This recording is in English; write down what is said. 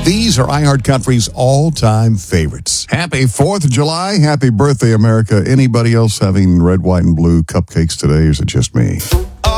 These are iHeart Country's all-time favorites. Happy 4th of July. Happy birthday, America. Anybody else having red, white, and blue cupcakes today, or is it just me?